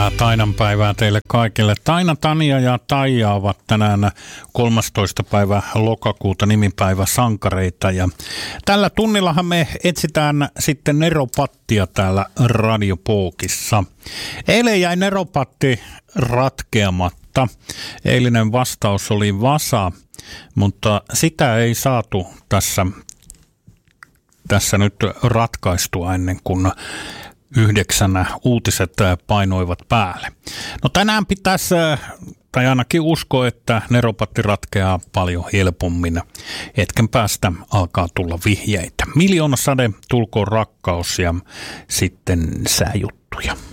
Hyvää Tainan-päivää teille kaikille. Taina, Tania ja Taija ovat tänään 13. päivä lokakuuta nimipäivä sankareita. Ja tällä tunnillahan me etsitään sitten neropattia täällä Radiopookissa. Eilen jäi neropatti ratkeamatta. Eilinen vastaus oli vasa, mutta sitä ei saatu tässä nyt ratkaistua ennen kuin 9 uutiset painoivat päälle. No tänään pitäisi, tai ainakin usko, että neropatti ratkeaa paljon helpommin. Hetken päästä alkaa tulla vihjeitä. Miljoonasade, tulkoon rakkaus ja sitten sääjuttuja.